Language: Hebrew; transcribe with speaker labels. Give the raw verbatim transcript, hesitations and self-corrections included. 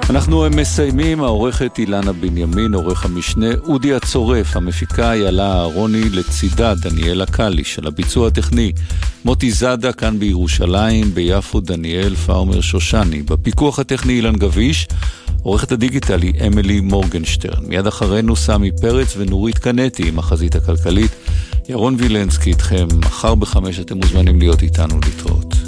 Speaker 1: אנחנו מסיימים, העורכת אילנה בנימין, עורך המשנה אודי הצורף, המפיקה יעלה אהרוני, לצידה דניאלה קליש, על הביצוע הטכני מוטי זאדה כאן בירושלים, ביפו דניאל פאומר שושני, בפיקוח הטכני אילן גביש, עורכת הדיגיטלי אמילי מורגנשטרן. מיד אחרינו סמי פרץ ונורית קנטי עם החזית הכלכלית. ירון וילנסקי איתכם, מחר בחמש אתם מוזמנים להיות איתנו, להתראות.